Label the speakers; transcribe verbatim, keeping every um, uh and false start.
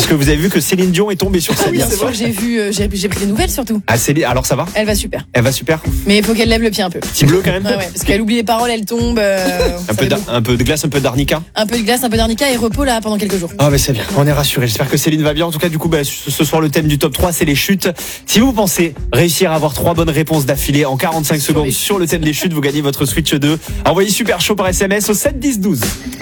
Speaker 1: que vous avez vu que Céline Dion est tombée sur
Speaker 2: Ah
Speaker 1: scène
Speaker 2: oui,
Speaker 1: hier
Speaker 2: c'est
Speaker 1: soir.
Speaker 2: vrai. J'ai vu, euh, j'ai, j'ai pris des nouvelles surtout.
Speaker 1: Ah, Céline, alors ça va?
Speaker 2: Elle va super.
Speaker 1: Elle va super.
Speaker 2: Mais il faut qu'elle lève le pied un peu.
Speaker 1: Petit bleu quand même.
Speaker 2: Ouais, ouais, parce qu'elle oublie les paroles, elle tombe. Euh,
Speaker 1: Un peu, d'ar- un peu de glace, un peu d'arnica.
Speaker 2: un peu de glace, un peu d'arnica et repos là pendant quelques jours.
Speaker 1: Ah, mais c'est bien. On est rassurés. J'espère que Céline va bien. En tout cas, du coup, bah, ce ce soir, le thème du top trois, c'est les chutes. Si vous pensez réussir à avoir trois bonnes réponses d'affilée en quarante-cinq
Speaker 2: Sur
Speaker 1: secondes
Speaker 2: les
Speaker 1: sur le thème des chutes, vous gagnez votre Switch deux. Envoyez super chaud par S M S au sept dix douze.